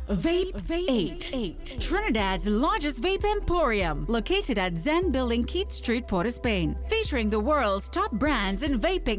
Vape 8. Trinidad's largest vape emporium, located at Zen Building, Keith Street, Port of Spain, featuring the world's top brands in vaping